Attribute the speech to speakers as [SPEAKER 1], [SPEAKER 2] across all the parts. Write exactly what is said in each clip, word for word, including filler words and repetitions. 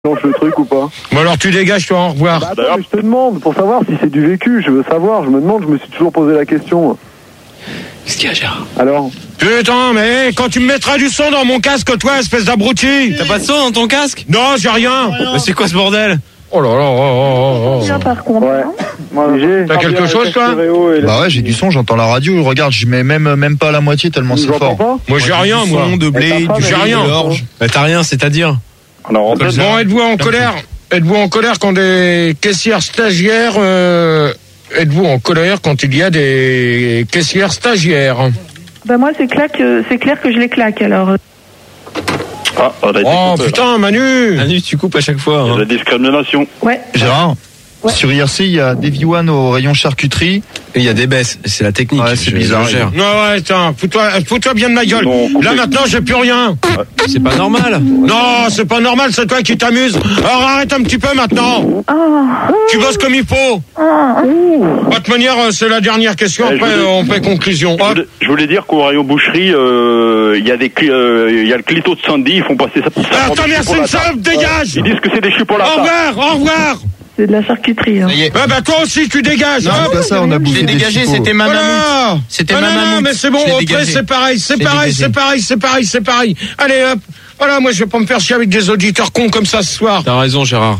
[SPEAKER 1] Lance le truc ou pas?
[SPEAKER 2] Bon alors tu dégages toi, au revoir.
[SPEAKER 1] Bah, attends, mais je te demande pour savoir si c'est du vécu, je veux savoir, je me demande, je me suis toujours posé la question.
[SPEAKER 3] Qu'est-ce qu'il y a, Gérard?
[SPEAKER 1] Alors?
[SPEAKER 2] Putain, mais quand tu me mettras du son dans mon casque, toi, espèce d'abruti.
[SPEAKER 3] T'as pas de son dans ton casque?
[SPEAKER 2] Non, j'ai rien.
[SPEAKER 3] Mais c'est quoi ce bordel?
[SPEAKER 2] Oh là là, oh, oh, oh,
[SPEAKER 4] Bien,
[SPEAKER 2] oh.
[SPEAKER 4] par contre.
[SPEAKER 1] Ouais. Moi, j'ai.
[SPEAKER 2] T'as quelque chose, toi?
[SPEAKER 5] Bah ouais, j'ai du son, j'entends la radio, regarde, je mets même, même pas à la moitié tellement c'est fort.
[SPEAKER 1] Pas
[SPEAKER 2] Moi j'ai rien, moi.
[SPEAKER 3] Son, de blé,
[SPEAKER 1] femme,
[SPEAKER 3] du
[SPEAKER 2] j'ai rien.
[SPEAKER 3] l'orge. Bah t'as rien, c'est-à-dire?
[SPEAKER 1] Alors,
[SPEAKER 2] Bon, êtes-vous en colère? Êtes-vous en colère quand des caissières stagiaires... Euh... Êtes-vous en colère quand il y a des caissières stagiaires?
[SPEAKER 4] Bah moi c'est clair que c'est clair que je les claque alors.
[SPEAKER 6] Ah, on a été
[SPEAKER 2] Oh
[SPEAKER 6] coupé,
[SPEAKER 2] putain, Manu.
[SPEAKER 3] Manu, tu coupes à chaque fois.
[SPEAKER 6] là. Il y a
[SPEAKER 3] Hein.
[SPEAKER 6] de la discrimination.
[SPEAKER 4] Ouais.
[SPEAKER 5] Gérard,
[SPEAKER 4] Ouais.
[SPEAKER 5] sur I R C, il y a Davy One au rayon charcuterie.
[SPEAKER 3] Et il y a des baisses, c'est la technique.
[SPEAKER 5] Ouais, c'est
[SPEAKER 3] Je-
[SPEAKER 5] bizarre.
[SPEAKER 3] je gère.
[SPEAKER 2] Non, ouais, attends, fous-toi, fous-toi bien de ma gueule.
[SPEAKER 6] Non, coupé.
[SPEAKER 2] Là maintenant, j'ai plus rien.
[SPEAKER 3] C'est pas normal.
[SPEAKER 2] Non, c'est pas normal, c'est toi qui t'amuses. Alors arrête un petit peu maintenant.
[SPEAKER 4] Ah.
[SPEAKER 2] Tu bosses comme il faut.
[SPEAKER 4] Ah.
[SPEAKER 2] De toute manière, euh, c'est la dernière question.
[SPEAKER 6] Eh, je
[SPEAKER 2] Après,
[SPEAKER 6] voulais-
[SPEAKER 2] on fait conclusion.
[SPEAKER 6] Je
[SPEAKER 2] Hop.
[SPEAKER 6] voulais, je voulais dire qu'au rayon boucherie, euh, il y a des, cli- euh, il y a le clito de Sandy, ils font passer ça.
[SPEAKER 2] Ah, attends, merci, une salope, dégage.
[SPEAKER 6] Ils disent que c'est des
[SPEAKER 2] Au
[SPEAKER 6] chipolatas.
[SPEAKER 2] revoir, au revoir.
[SPEAKER 4] C'est de la charcuterie. Hein.
[SPEAKER 3] Ça y est.
[SPEAKER 2] Bah, bah, toi aussi, tu dégages.
[SPEAKER 5] Non,
[SPEAKER 2] Hop.
[SPEAKER 5] c'est pas ça, on a
[SPEAKER 3] Je
[SPEAKER 5] bouffé
[SPEAKER 3] l'ai
[SPEAKER 5] des
[SPEAKER 3] dégagé,
[SPEAKER 5] chipots.
[SPEAKER 3] c'était ma mammouth.
[SPEAKER 2] Voilà.
[SPEAKER 3] C'était
[SPEAKER 2] Ah,
[SPEAKER 3] ma
[SPEAKER 2] non, non,
[SPEAKER 3] mammouth.
[SPEAKER 2] mais c'est bon,
[SPEAKER 3] Je l'ai
[SPEAKER 2] après
[SPEAKER 3] dégagé.
[SPEAKER 2] c'est pareil, c'est
[SPEAKER 3] Je l'ai
[SPEAKER 2] pareil,
[SPEAKER 3] dégagé.
[SPEAKER 2] c'est pareil, c'est pareil, c'est pareil. Allez hop, voilà, moi je vais pas me faire chier avec des auditeurs cons comme ça ce soir.
[SPEAKER 3] T'as raison, Gérard.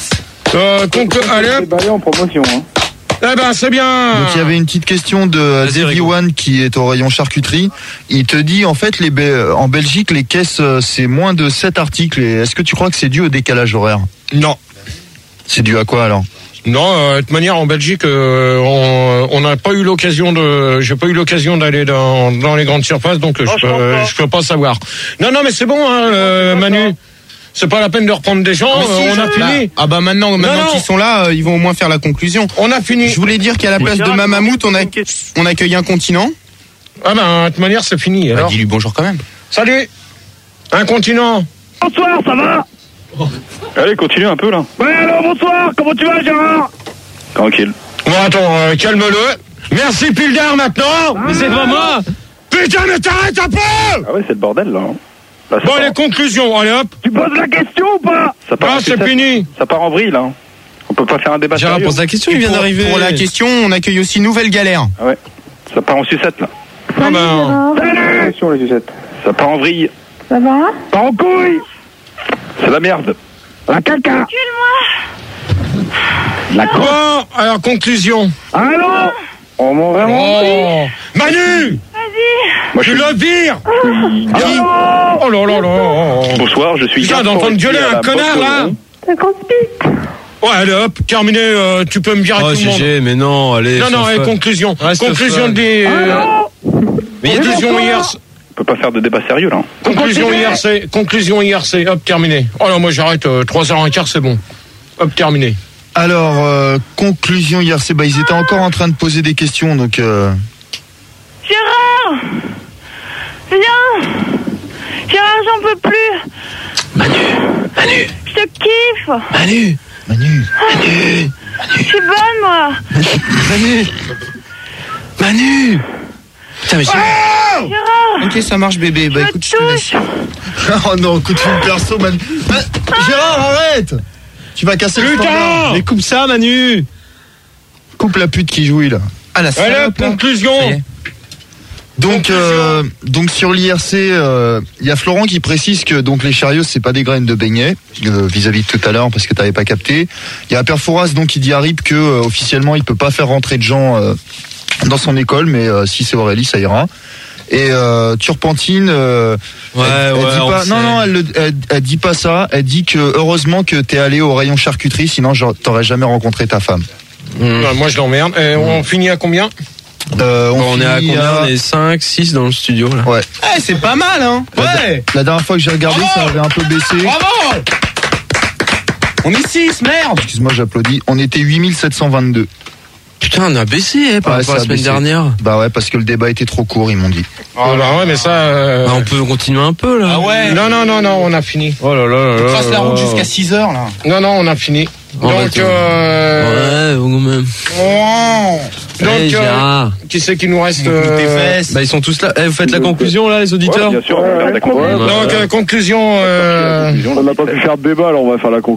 [SPEAKER 2] Euh, conclu- allez hop,
[SPEAKER 1] déballé en promotion. Hein.
[SPEAKER 2] eh ben c'est bien.
[SPEAKER 5] Donc il y avait une petite question de
[SPEAKER 3] Vas-y,
[SPEAKER 5] Davy
[SPEAKER 3] Rigo.
[SPEAKER 5] One qui est au rayon charcuterie. Il te dit en fait les Be- en Belgique les caisses euh, c'est moins de sept articles. Et est-ce que tu crois que c'est dû au décalage horaire?
[SPEAKER 2] Non.
[SPEAKER 5] C'est dû à quoi alors?
[SPEAKER 2] Non, euh, de toute manière en Belgique, euh, on on n'a pas eu l'occasion de, j'ai pas eu l'occasion d'aller dans dans les grandes surfaces, donc euh,
[SPEAKER 6] Oh,
[SPEAKER 2] je
[SPEAKER 6] je
[SPEAKER 2] peux,
[SPEAKER 6] comprends.
[SPEAKER 2] je peux pas savoir. Non, non, mais c'est bon, hein, euh, Manu. C'est pas la peine de reprendre des gens. euh, on a fini.
[SPEAKER 3] Ah bah maintenant, maintenant
[SPEAKER 2] non.
[SPEAKER 3] qu'ils sont là, euh, ils vont au moins faire la conclusion.
[SPEAKER 2] On a fini.
[SPEAKER 3] Je voulais dire qu'à la place de
[SPEAKER 6] Gérard,
[SPEAKER 3] ma mammouth, on, a...
[SPEAKER 6] une
[SPEAKER 3] on accueille un continent.
[SPEAKER 2] Ah ben de toute manière c'est fini.
[SPEAKER 3] Bah,
[SPEAKER 2] Alors.
[SPEAKER 3] dis-lui bonjour quand même.
[SPEAKER 2] Salut. Un continent.
[SPEAKER 1] Bonsoir, ça va?
[SPEAKER 6] Allez, continue un peu là.
[SPEAKER 1] Ouais, alors bonsoir, comment tu vas, Gérard?
[SPEAKER 6] Tranquille.
[SPEAKER 2] Bon, attends, euh, calme-le. Merci, Pildar, maintenant.
[SPEAKER 3] Mais c'est pas moi.
[SPEAKER 2] Putain, mais t'arrêtes un peu.
[SPEAKER 6] Ah ouais, c'est le bordel là. hein. Là, ça,
[SPEAKER 2] Bon,
[SPEAKER 6] part,
[SPEAKER 2] les conclusions, allez hop.
[SPEAKER 1] Tu poses la question ou pas?
[SPEAKER 6] ça part
[SPEAKER 2] Ah,
[SPEAKER 6] en
[SPEAKER 2] c'est
[SPEAKER 6] sucette.
[SPEAKER 2] fini.
[SPEAKER 6] Ça part en vrille là. hein. On peut pas faire un débat
[SPEAKER 3] Gérard
[SPEAKER 6] sérieux.
[SPEAKER 3] pose la question, il vient
[SPEAKER 7] Pour-
[SPEAKER 3] d'arriver.
[SPEAKER 7] Pour la question, on accueille aussi Nouvelle Galère.
[SPEAKER 6] Ah ouais. Ça part en sucette là.
[SPEAKER 2] Ah
[SPEAKER 4] Salut,
[SPEAKER 2] ben,
[SPEAKER 4] Gérard.
[SPEAKER 1] Attention, les sucettes.
[SPEAKER 6] Ça part en vrille.
[SPEAKER 4] Ça va?
[SPEAKER 1] Pas en couille.
[SPEAKER 6] C'est la merde.
[SPEAKER 1] La caca. La crotte.
[SPEAKER 2] bon, alors, conclusion.
[SPEAKER 1] Allô? On m'a vraiment.
[SPEAKER 2] Oh. Manu,
[SPEAKER 6] Moi je
[SPEAKER 2] tu
[SPEAKER 6] suis.
[SPEAKER 2] le vires.
[SPEAKER 1] Allô?
[SPEAKER 2] Oh là là là.
[SPEAKER 6] Bonsoir, je suis.
[SPEAKER 2] Putain,
[SPEAKER 6] garde
[SPEAKER 2] d'entendre
[SPEAKER 6] forestier
[SPEAKER 2] gueuler
[SPEAKER 6] à
[SPEAKER 2] un
[SPEAKER 6] la
[SPEAKER 2] connard,
[SPEAKER 6] Botte
[SPEAKER 2] là.
[SPEAKER 6] Laurent.
[SPEAKER 4] Ça conspire.
[SPEAKER 2] Ouais, allez hop, terminé, euh, tu peux me virer
[SPEAKER 3] Oh,
[SPEAKER 2] tout le monde.
[SPEAKER 3] G G, mais non, allez.
[SPEAKER 2] Non, non,
[SPEAKER 3] sois
[SPEAKER 2] allez,
[SPEAKER 3] fun.
[SPEAKER 2] conclusion.
[SPEAKER 3] Reste
[SPEAKER 2] conclusion
[SPEAKER 3] fun.
[SPEAKER 2] des... euh,
[SPEAKER 1] Allô?
[SPEAKER 3] Mais il y a des
[SPEAKER 2] conclusion hier...
[SPEAKER 6] On peut pas faire de débat sérieux là.
[SPEAKER 2] Conclusion I R C, conclusion I R C, hop, terminé. Oh là, moi j'arrête, euh, trois heures quinze, c'est bon. Hop, terminé.
[SPEAKER 5] Alors euh, conclusion I R C, bah ils étaient encore en train de poser des questions donc. Euh...
[SPEAKER 4] Gérard! Viens! Gérard, j'en peux plus!
[SPEAKER 3] Manu, Manu,
[SPEAKER 4] Je te kiffe!
[SPEAKER 3] Manu,
[SPEAKER 5] Manu.
[SPEAKER 3] Manu,
[SPEAKER 4] Je suis bonne, moi!
[SPEAKER 3] Manu, Manu. Putain, mais j'ai-
[SPEAKER 4] Gérard!
[SPEAKER 7] Ok, ça marche, bébé. Bah
[SPEAKER 4] Je
[SPEAKER 7] écoute, je te laisse.
[SPEAKER 4] touche!
[SPEAKER 5] Oh non, coup de fil perso, Manu. Ah, Gérard, arrête. Tu vas casser le standard.
[SPEAKER 2] Putain.
[SPEAKER 3] Mais coupe ça, Manu.
[SPEAKER 5] Coupe la pute qui jouit là.
[SPEAKER 7] Ah, la
[SPEAKER 2] Allez,
[SPEAKER 7] salope, là.
[SPEAKER 2] conclusion.
[SPEAKER 7] Ça y est.
[SPEAKER 5] Donc, euh, donc sur l'I R C, il euh, y a Florent qui précise que donc les chariots c'est pas des graines de beignet euh, vis-à-vis de tout à l'heure parce que t'avais pas capté. Il y a Perfouras donc qui dit à Rip que euh, officiellement il peut pas faire rentrer de gens euh, dans son école, mais euh, si c'est Aurélie ça ira. Et euh, Turpentine, euh,
[SPEAKER 3] Ouais,
[SPEAKER 5] elle, elle
[SPEAKER 3] ouais,
[SPEAKER 5] dit
[SPEAKER 3] on
[SPEAKER 5] pas,
[SPEAKER 3] sait.
[SPEAKER 5] non non, elle, le- elle, elle dit pas ça. Elle dit que heureusement que t'es allé au rayon charcuterie, sinon genre, t'aurais jamais rencontré ta femme.
[SPEAKER 2] Ouais, moi je l'emmerde. Et on finit à combien?
[SPEAKER 5] Euh,
[SPEAKER 3] Bon, on est à
[SPEAKER 5] finit
[SPEAKER 3] combien? On est cinq, six dans le studio, là.
[SPEAKER 5] Ouais.
[SPEAKER 7] Eh, c'est pas mal, hein. Ouais.
[SPEAKER 5] La dernière fois que j'ai regardé,
[SPEAKER 7] Bravo.
[SPEAKER 5] ça avait un peu baissé.
[SPEAKER 7] Bravo. On est six, merde.
[SPEAKER 5] Excuse-moi, j'applaudis. On était huit mille sept cent vingt-deux.
[SPEAKER 3] Putain, on a baissé eh, par
[SPEAKER 5] Ouais,
[SPEAKER 3] rapport à la
[SPEAKER 5] ça a
[SPEAKER 3] semaine
[SPEAKER 5] baissé.
[SPEAKER 3] dernière.
[SPEAKER 5] Bah ouais, parce que le débat était trop court, ils m'ont dit.
[SPEAKER 2] Oh, bah ouais, mais ça. euh,
[SPEAKER 3] Bah, on peut continuer un peu là.
[SPEAKER 7] Ah ouais.
[SPEAKER 2] Non, non, non, non, on a fini.
[SPEAKER 3] Oh là là là
[SPEAKER 7] On
[SPEAKER 3] là.
[SPEAKER 7] trace la
[SPEAKER 3] là
[SPEAKER 7] route
[SPEAKER 3] là.
[SPEAKER 7] jusqu'à six heures là.
[SPEAKER 2] Non, non, on a fini.
[SPEAKER 3] Oh, bah,
[SPEAKER 2] Donc,
[SPEAKER 3] t'es-
[SPEAKER 2] euh,
[SPEAKER 3] Ouais, quand même.
[SPEAKER 7] Oh.
[SPEAKER 2] donc
[SPEAKER 3] Allez,
[SPEAKER 2] euh,
[SPEAKER 3] Gérard.
[SPEAKER 2] qui c'est qui nous reste
[SPEAKER 7] Tes
[SPEAKER 2] euh,
[SPEAKER 7] fesses.
[SPEAKER 3] Bah, ils sont tous là. Eh, vous faites la conclusion là, les auditeurs?
[SPEAKER 6] Bien sûr, on
[SPEAKER 1] Ouais,
[SPEAKER 6] garde la
[SPEAKER 1] ouais,
[SPEAKER 6] conclusion.
[SPEAKER 1] ouais.
[SPEAKER 2] Donc, euh, conclusion. euh,
[SPEAKER 1] On n'a pas pu faire de débat, alors on va faire la conclusion.